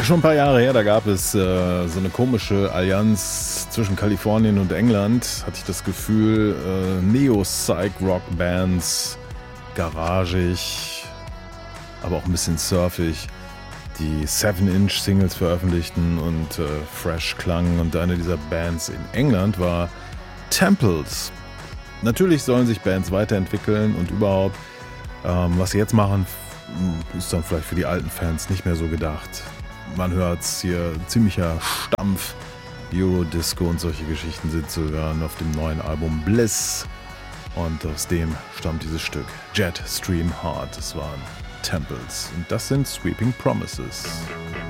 Schon ein paar Jahre her, da gab es so eine komische Allianz zwischen Kalifornien und England, hatte ich das Gefühl, Neo-Psych-Rock-Bands, garagig, aber auch ein bisschen surfig, die 7-Inch-Singles veröffentlichten und fresh klangen. Und eine dieser Bands in England war Temples. Natürlich sollen sich Bands weiterentwickeln und überhaupt, was sie jetzt machen, ist dann vielleicht für die alten Fans nicht mehr so gedacht. Man hört's hier, ziemlicher Stampf, Eurodisco und solche Geschichten sind zu hören auf dem neuen Album Bliss. Und aus dem stammt dieses Stück Jet Stream Heart. Das waren Temples und das sind Sweeping Promises.